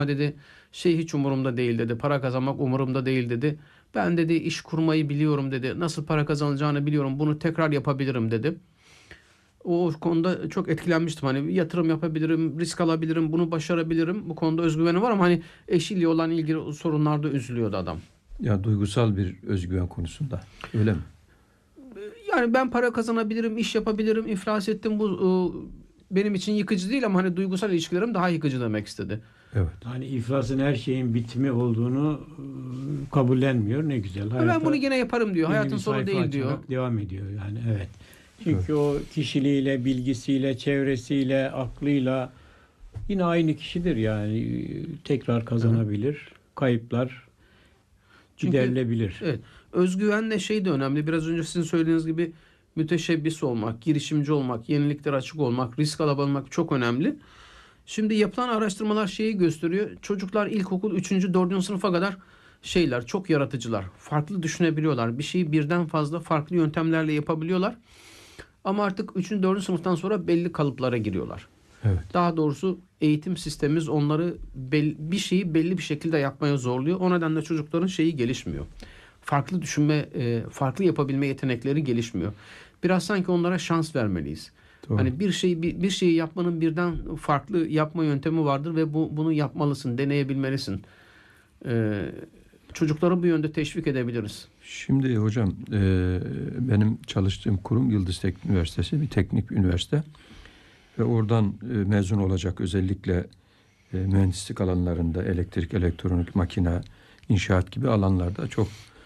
dedi şey hiç umurumda değil dedi. Para kazanmak umurumda değil dedi. Ben dedi iş kurmayı biliyorum dedi. Nasıl para kazanılacağını biliyorum. Bunu tekrar yapabilirim dedi. O konuda çok etkilenmiştim. Hani yatırım yapabilirim, risk alabilirim, bunu başarabilirim. Bu konuda özgüveni var ama hani eşiyle olan ilgili sorunlarda üzülüyordu adam. Ya duygusal bir özgüven konusunda. Öyle mi? Yani ben para kazanabilirim, iş yapabilirim, iflas ettim. Bu benim için yıkıcı değil ama hani duygusal ilişkilerim daha yıkıcı demek istedi. Evet. Hani iflasın her şeyin bitimi olduğunu kabullenmiyor. Ne güzel. Ben bunu yine yaparım diyor. yeni Hayatın bir sonu sayfa değil diyor. açarak devam ediyor yani, evet. Çünkü Evet. o kişiliğiyle, bilgisiyle, çevresiyle, aklıyla yine aynı kişidir yani. Tekrar kazanabilir. Kayıplar Çünkü giderilebilir. evet, özgüvenle şey de önemli. Biraz önce sizin söylediğiniz gibi müteşebbis olmak, girişimci olmak, yeniliklere açık olmak, risk alabilmek çok önemli. Şimdi yapılan araştırmalar şeyi gösteriyor. Çocuklar ilkokul 3. 4. sınıfa kadar şeyler, çok yaratıcılar. Farklı düşünebiliyorlar. Bir şeyi birden fazla farklı yöntemlerle yapabiliyorlar. Ama artık 3. 4. sınıftan sonra belli kalıplara giriyorlar. Evet. Daha doğrusu eğitim sistemimiz onları bir şeyi belli bir şekilde yapmaya zorluyor. O nedenle çocukların şeyi gelişmiyor. Farklı düşünme, farklı yapabilme yetenekleri gelişmiyor. Biraz sanki onlara şans vermeliyiz. Doğru. Hani bir şeyi yapmanın birden farklı yapma yöntemi vardır ve bunu yapmalısın, deneyebilmelisin. Çocukları bu yönde teşvik edebiliriz. Şimdi hocam benim çalıştığım kurum Yıldız Teknik Üniversitesi, bir teknik üniversite ve oradan mezun olacak özellikle mühendislik alanlarında elektrik, elektronik, makine, inşaat gibi alanlarda çok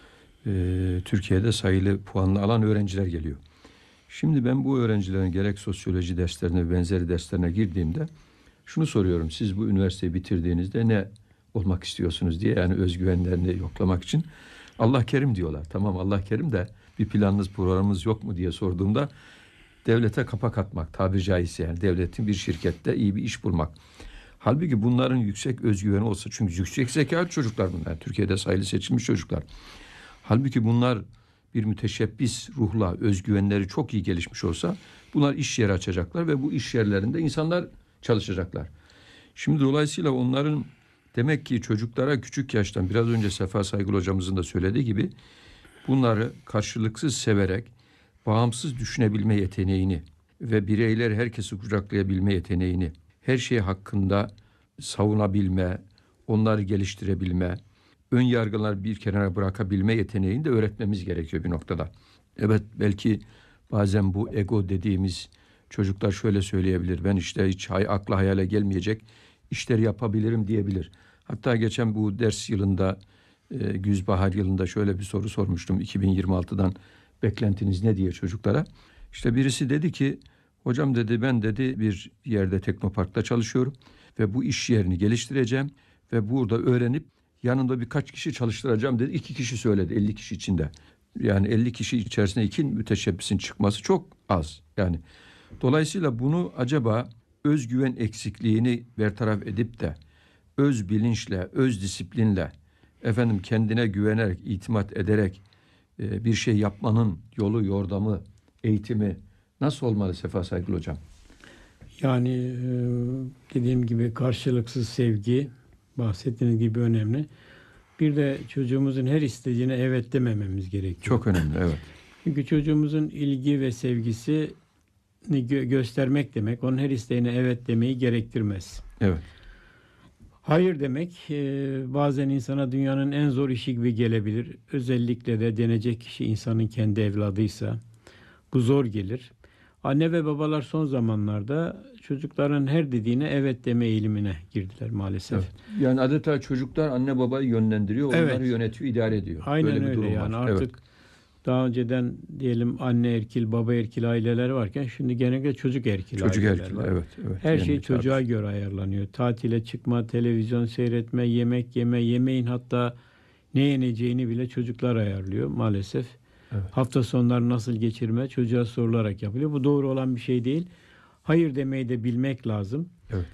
Türkiye'de sayılı puanlı alan öğrenciler geliyor. Şimdi ben bu öğrencilerin gerek sosyoloji derslerine ve benzeri derslerine girdiğimde şunu soruyorum: siz bu üniversiteyi bitirdiğinizde ne olmak istiyorsunuz diye, yani özgüvenlerini yoklamak için. Allah kerim diyorlar. Tamam, Allah kerim de bir planınız, programınız yok mu diye sorduğumda devlete kapak atmak, tabiri caizse, yani devletin bir şirkette iyi bir iş bulmak. Halbuki bunların yüksek özgüveni olsa, çünkü yüksek zekalı çocuklar bunlar. Türkiye'de sayılı seçilmiş çocuklar. Halbuki bunlar bir müteşebbis ruhla özgüvenleri çok iyi gelişmiş olsa bunlar iş yeri açacaklar ve bu iş yerlerinde insanlar çalışacaklar. Şimdi dolayısıyla onların, demek ki çocuklara küçük yaştan, biraz önce Sefa Saygılı hocamızın da söylediği gibi, bunları karşılıksız severek bağımsız düşünebilme yeteneğini ve bireyler herkesi kucaklayabilme yeteneğini, her şey hakkında savunabilme, onları geliştirebilme, ön yargılar bir kenara bırakabilme yeteneğini de öğretmemiz gerekiyor bir noktada. Evet, belki bazen bu ego dediğimiz çocuklar şöyle söyleyebilir: ben işte hiç akla hayale gelmeyecek işleri yapabilirim diyebilir. Hatta geçen bu ders yılında, güzbahar yılında şöyle bir soru sormuştum: 2026'dan beklentiniz ne diye çocuklara. İşte birisi dedi ki, hocam dedi, ben dedi bir yerde teknoparkta çalışıyorum ve bu iş yerini geliştireceğim ve burada öğrenip yanında birkaç kişi çalıştıracağım dedi. 2 kişi söyledi 50 kişi içinde. Yani 50 kişi içerisinde 2 müteşebbisin çıkması çok az. Yani dolayısıyla bunu acaba özgüven eksikliğini bertaraf edip de öz bilinçle, öz disiplinle, kendine güvenerek, itimat ederek bir şey yapmanın yolu, yordamı, eğitimi nasıl olmalı Sefa Saygılı hocam? Yani dediğim gibi karşılıksız sevgi, bahsettiğiniz gibi, önemli. Bir de çocuğumuzun her istediğine evet demememiz gerekiyor. Çok önemli, evet. Çünkü çocuğumuzun ilgi ve sevgisini göstermek demek, onun her isteğine evet demeyi gerektirmez. Evet. Hayır demek bazen insana dünyanın en zor işi gibi gelebilir. Özellikle de denecek kişi insanın kendi evladıysa bu zor gelir. Anne ve babalar son zamanlarda çocukların her dediğine evet deme eğilimine girdiler maalesef. Evet. Yani adeta çocuklar anne babayı yönlendiriyor, onları Evet. yönetiyor, idare ediyor. Aynen böyle bir öyle durum yani var. artık Evet. daha önceden diyelim anne erkil, baba erkil aileler varken şimdi genellikle çocuk erkil Çocuk aileler erkil, var. evet. Her şey Yenilik çocuğa tabir. göre ayarlanıyor. Tatile çıkma, televizyon seyretme, yemek yeme, yemeğin hatta ne yeneceğini bile çocuklar ayarlıyor maalesef. Evet. Hafta sonları nasıl geçirme çocuğa sorularak yapılıyor. Bu doğru olan bir şey değil. Hayır demeyi de bilmek lazım. Evet.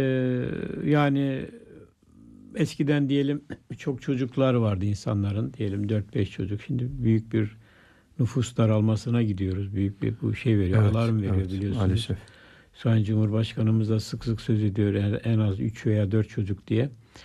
Yani eskiden diyelim çok çocuklar vardı insanların, diyelim 4-5 çocuk. Şimdi büyük bir nüfus daralmasına gidiyoruz. Büyük bir bu şey veriyor, Evet, alarm veriyor evet, biliyorsunuz. maalesef. Sayın Cumhurbaşkanımız da sık sık söz ediyor, en az 3 veya 4 çocuk diye.